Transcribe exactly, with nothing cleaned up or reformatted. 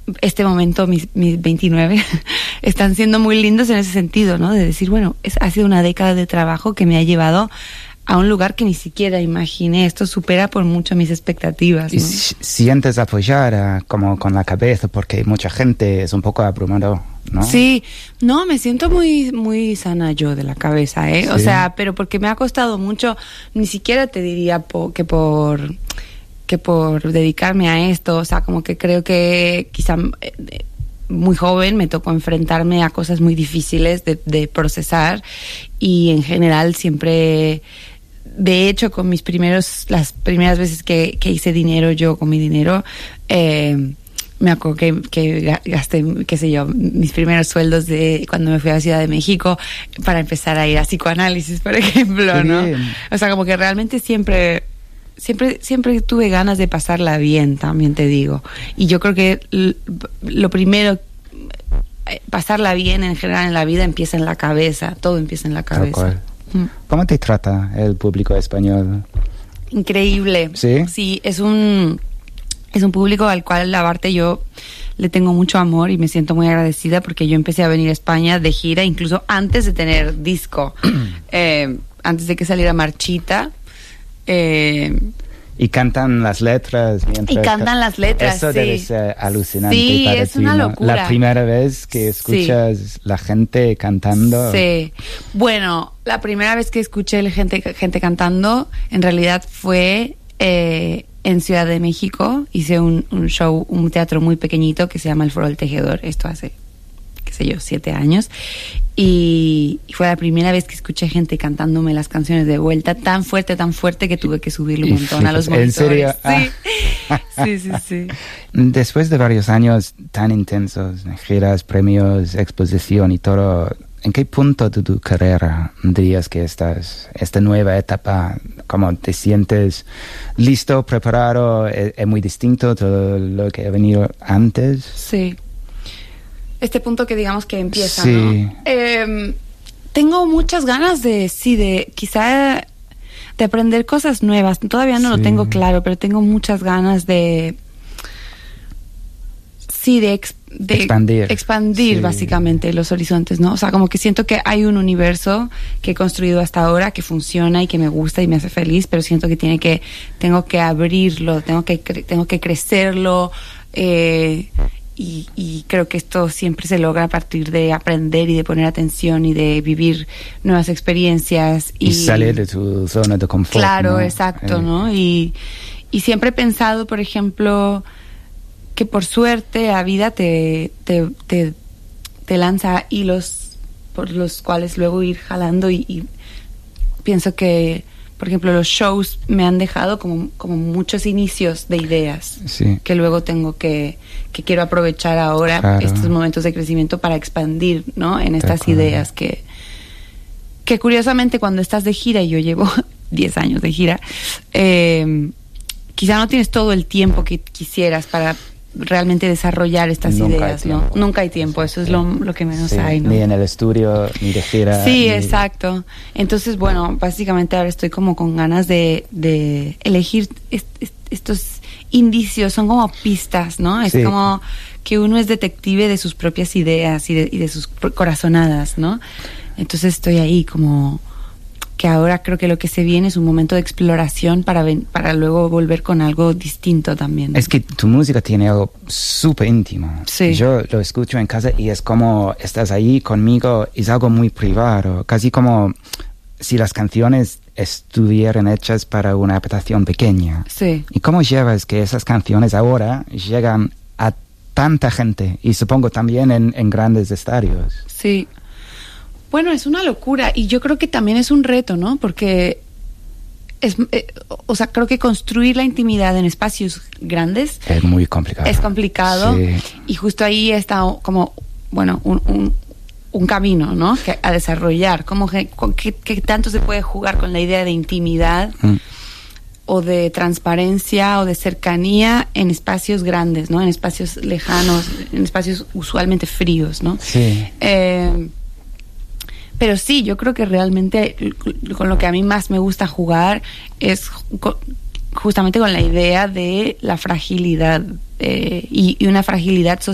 este momento, mis, mis veintinueve, están siendo muy lindos en ese sentido, ¿no? De decir, bueno, es, ha sido una década de trabajo que me ha llevado a un lugar que ni siquiera imaginé. Esto supera por mucho mis expectativas, ¿no? Y si, sientes apoyar a, como con la cabeza, porque mucha gente es un poco abrumador, ¿no? Sí, no, me siento muy muy sana yo de la cabeza, ¿eh? Sí. O sea, pero porque me ha costado mucho, ni siquiera te diría po, que por que por dedicarme a esto, o sea, como que creo que quizá eh, muy joven me tocó enfrentarme a cosas muy difíciles de, de procesar, y en general siempre, de hecho, con mis primeros, las primeras veces que, que hice dinero yo con mi dinero, eh, me acuerdo que, que gasté, qué sé yo, mis primeros sueldos de cuando me fui a la Ciudad de México para empezar a ir a psicoanálisis, por ejemplo, ¿no? O sea, como que realmente siempre, siempre, siempre tuve ganas de pasarla bien, también te digo. Y yo creo que l- lo primero, pasarla bien en general en la vida empieza en la cabeza, todo empieza en la cabeza. ¿Cómo te trata el público español? Increíble. ¿Sí? Sí, es un, es un público al cual, la parte, yo le tengo mucho amor y me siento muy agradecida, porque yo empecé a venir a España de gira incluso antes de tener disco, eh, antes de que saliera Marchita. Eh, Y cantan las letras mientras... Y cantan las letras, Eso sí. debe ser alucinante. Sí, para es ti, una ¿no? locura. La primera vez que escuchas Sí. la gente cantando... Sí. Bueno, la primera vez que escuché la gente, gente cantando, en realidad fue eh, en Ciudad de México. Hice un, un show, un teatro muy pequeñito que se llama El Foro del Tejedor. Esto hace, qué sé yo, siete años. Y, y fue la primera vez que escuché gente cantándome las canciones de vuelta, tan fuerte, tan fuerte, que tuve que subirle un montón a los monitores. ¿En serio? Sí. Ah. sí, sí, sí. Después de varios años tan intensos, giras, premios, exposición y todo, ¿en qué punto de tu carrera dirías que estás, esta nueva etapa, cómo te sientes listo, preparado? ¿Es, es muy distinto a todo lo que ha venido antes? Sí. Este punto que digamos que empieza, sí. ¿no? Eh, tengo muchas ganas de, sí, de quizá de aprender cosas nuevas. Todavía no sí. lo tengo claro, pero tengo muchas ganas de, sí, de, ex, de expandir, expandir sí. básicamente los horizontes, ¿no? O sea, como que siento que hay un universo que he construido hasta ahora que funciona y que me gusta y me hace feliz, pero siento que tiene que, tengo que abrirlo, tengo que, tengo que crecerlo, eh, Y, y creo que esto siempre se logra a partir de aprender y de poner atención y de vivir nuevas experiencias. Y, y salir de tu zona de confort. Claro, ¿no? exacto, eh. ¿no? Y, y siempre he pensado, por ejemplo, que por suerte la vida te, te, te, te lanza hilos por los cuales luego ir jalando, y, y pienso que, por ejemplo, los shows me han dejado como, como muchos inicios de ideas sí. que luego tengo que, que quiero aprovechar ahora, claro. estos momentos de crecimiento, para expandir, ¿no? En estas Tal ideas cual. que que curiosamente cuando estás de gira, y yo llevo diez años de gira, eh, quizá no tienes todo el tiempo que quisieras para realmente desarrollar estas Nunca ideas, ¿no? Nunca hay tiempo, eso es lo, lo que menos sí, hay, ¿no? Ni en el estudio, ni de gira. Sí, ni... exacto. Entonces, bueno, básicamente ahora estoy como con ganas de, de elegir est, est, estos indicios, son como pistas, ¿no? Es sí. como que uno es detective de sus propias ideas y de, y de sus corazonadas, ¿no? Entonces estoy ahí como... que ahora creo que lo que se viene es un momento de exploración para, ven, para luego volver con algo distinto también. Es que tu música tiene algo súper íntimo. Sí. Yo lo escucho en casa y es como estás ahí conmigo, es algo muy privado, casi como si las canciones estuvieran hechas para una habitación pequeña. Sí. ¿Y cómo llevas que esas canciones ahora llegan a tanta gente? Y supongo también en, en grandes estadios. Sí. Bueno, es una locura, y yo creo que también es un reto, ¿no? Porque es, eh, o sea, creo que construir la intimidad en espacios grandes es muy complicado. Es complicado, sí. Y justo ahí está como, bueno, un, un, un camino, ¿no? Que, a desarrollar, como que, que, que tanto se puede jugar con la idea de intimidad mm. o de transparencia o de cercanía en espacios grandes, ¿no? En espacios lejanos, en espacios usualmente fríos, ¿no? Sí. Eh, Pero sí, yo creo que realmente con lo que a mí más me gusta jugar es justamente con la idea de la fragilidad eh, y, y una fragilidad social.